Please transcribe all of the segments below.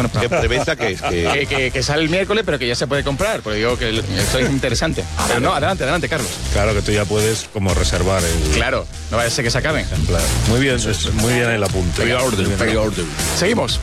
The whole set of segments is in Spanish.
bueno, ¿Qué preventa que es? que sale el miércoles, pero que ya se puede comprar, porque digo que esto es interesante. Pero no, adelante, Carlos. Claro que tú ya puedes como reservar el... Claro, no vaya a ser que se acaben. Claro. Muy bien el apunte. Pre-order. Seguimos.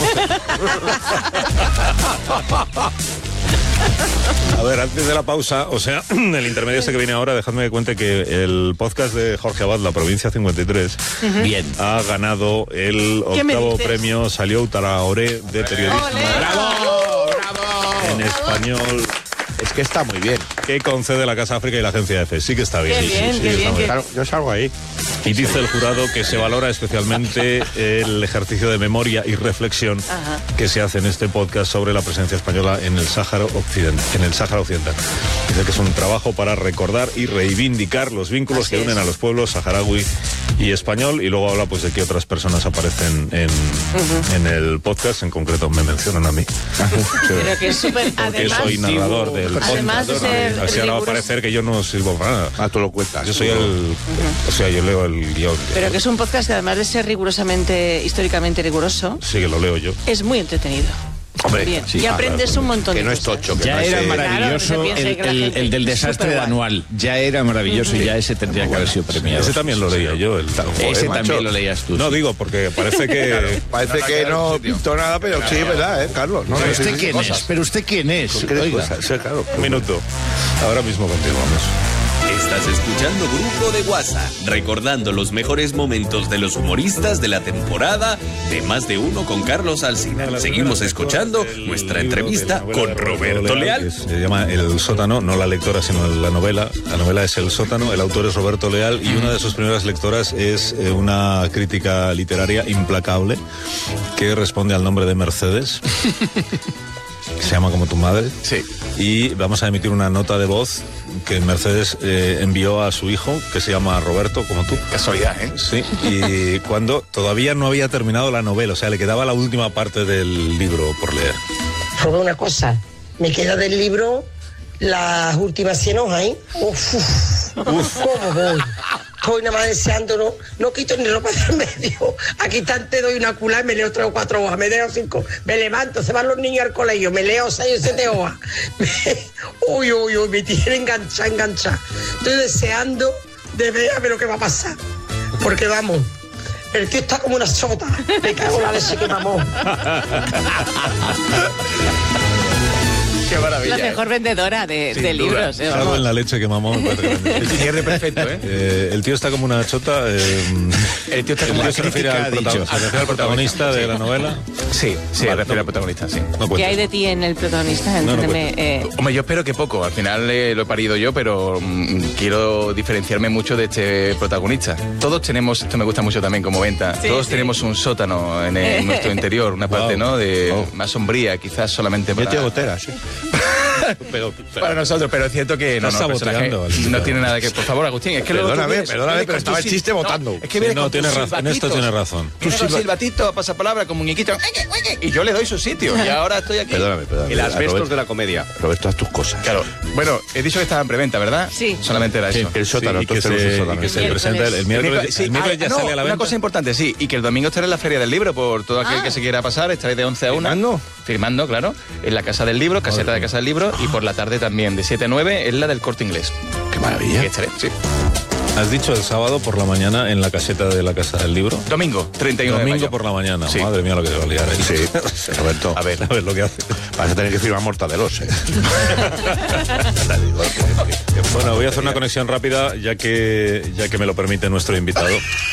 A ver, antes de la pausa, o sea, el intermedio este que viene ahora, dejadme que cuente que el podcast de Jorge Abad, La Provincia 53, Bien. ha ganado el octavo premio Salió Traoré de periodismo. ¡Bravo! En español. Es que está muy bien. Que concede la Casa África y la Agencia EFE. Sí que está bien. Qué bien, qué bien. Claro, yo salgo ahí. Y dice el jurado que se valora especialmente el ejercicio de memoria y reflexión que se hace en este podcast sobre la presencia española en el Sáhara Occidental. Dice que es un trabajo para recordar y reivindicar los vínculos que unen a los pueblos saharaui y español, y luego habla pues de que otras personas aparecen en el podcast, en concreto me mencionan a mí. Pero que es súper... Porque soy narrador del podcast. Además de ser así ahora va a riguroso. parecer que yo no sirvo para nada. Ah, tú lo cuentas. Yo soy o sea, yo leo el guión. Pero que es un podcast que además de ser históricamente riguroso, Sí, que lo leo yo. es muy entretenido. Hombre, Bien. sí, y aprendes un montón que de no es cosas. tocho. Que Ya no es, era maravilloso Claro, que se piense que la gente el del es desastre de superguay. anual. Ya era maravilloso y ya ese tendría que haber sido premiado. Ese también lo leía yo. Ese también lo leías tú. No digo, porque parece que... Parece que no pintó nada, pero sí, ¿verdad, Carlos? No, ¿Pero no, usted sí, quién cosas. es? ¿Pero usted quién es? ¿Qué Oiga. cosas? Sí, claro. Un minuto. Ahora mismo continuamos. Estás escuchando Grupo de WhatsApp, recordando los mejores momentos de los humoristas de la temporada de Más de Uno con Carlos Alsina. Seguimos escuchando nuestra entrevista con Roberto Leal. Que se llama El Sótano, no la lectora, sino la novela. La novela es El Sótano, el autor es Roberto Leal y una de sus primeras lectoras es una crítica literaria implacable que responde al nombre de Mercedes. Se llama como tu madre. Sí. Y vamos a emitir una nota de voz que Mercedes envió a su hijo, que se llama Roberto, como tú. Casualidad, ¿eh? Sí, y cuando todavía no había terminado la novela, o sea, le quedaba la última parte del libro por leer. Robé una cosa, me queda del libro las últimas 100 hojas, ¿eh? Uf, ¿cómo voy? Estoy nada más deseando, no quito ni ropa de medio. Aquí te doy una culá y me leo 3 o 4 hojas, me leo 5, me levanto, se van los niños al colegio, me leo 6 o 7 hojas. Uy, me tiene enganchada. Estoy deseando de ver a ver lo que va a pasar. Porque vamos, el tío está como una sota. Me cago en la leche que mamó. Qué maravilla. La mejor vendedora de Sin libros. duda. Salgo en la leche que mamó. Me parece grande. El cierre perfecto, ¿eh? El tío está como una chota. El tío está como una se refiere crítica, al ha dicho. se refiere al protagonista de la novela. Sí, Vale, refiere al protagonista, sí. No ¿Qué cuentes. hay de ti en el protagonista? No Entiéndeme, Hombre, yo espero que poco. Al final lo he parido yo, pero quiero diferenciarme mucho de este protagonista. Todos tenemos, esto me gusta mucho también como venta, todos tenemos un sótano en nuestro interior, una parte, ¿no? De más sombría, quizás solamente para... Yo tengo goteras, sí. Para nosotros, pero es cierto que Estás el personaje saboteando, no tiene nada que... Por favor, Agustín, es que luego tú Perdóname, vienes pero estaba el chiste votando. Es que viene No, con tiene tus razón, en esto silbatitos. tiene razón. Viene con silbatito, pasapalabra, con muñequito, y yo le doy su sitio, y ahora estoy aquí. Perdóname. El asbestos Roberto de la comedia. Roberto, haz tus cosas. Claro, bueno, he dicho que estaba en preventa, ¿verdad? Sí. Solamente era eso. El sótano, Sí, y que entonces tenemos un sótano. y que se Miércoles. presenta el miércoles. Sí, El miércoles ya no, sale a la una venta. cosa importante, sí, y que el domingo estaré en la Feria del Libro por todo aquel que se quiera pasar, estaré de 11 a 1. ¿Firmando? Firmando, claro, en la Casa del Libro, caseta de Casa del Libro, y por la tarde también, de 7 a 9, en la del Corte Inglés. Qué maravilla. Que estaré, sí. Has dicho el sábado por la mañana en la caseta de la Casa del Libro. Domingo, 31 de Domingo mayo. por la mañana. Sí. Madre mía lo que te va a liar ahí. Sí, Roberto. A ver lo que hace. Vas a tener que firmar mortadelos, Bueno, voy a hacer una conexión rápida ya que me lo permite nuestro invitado.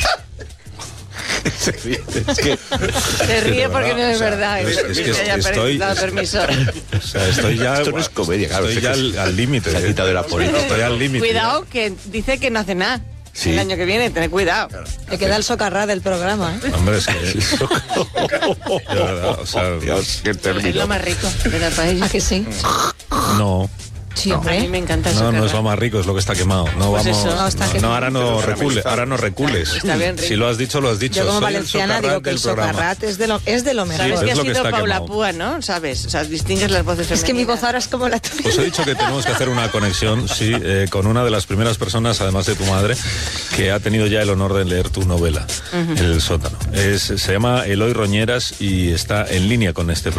Es que Se ríe de porque verdad, no es o sea, verdad. es que Que haya estoy- dado permiso. O sea, estoy ya... Esto no es comedia, claro, Estoy es ya que al límite. se ha quitado de la política. Estoy al límite. Cuidado, que dice que no hace nada. Sí. El año que viene, tened cuidado. Le queda el socarrá del programa, ¿eh? Hombre, es que... De verdad, o sea... Dios, qué Es término. lo más rico de la paella. ¿A que sí? No. Sí, A hombre. mí me encanta el No, no socarrá. es lo más rico, es lo que está quemado. No Pues vamos. eso. No, está que- No, ahora no recules. Ahora no recules. Está bien rico. Si lo has dicho, lo has dicho. Yo como Soy el valenciana socarrat digo que el del programa. socarrat es de lo mejor. Sabes es que ha lo que sido está Paula quemado. Púa, ¿no? ¿Sabes? O sea, distingues las voces Es que mi femeninas. voz ahora es como la tuya. Os he dicho que tenemos que hacer una conexión, sí, con una de las primeras personas, además de tu madre, que ha tenido ya el honor de leer tu novela, El Sótano. Se llama Eloy Roñeras y está en línea con este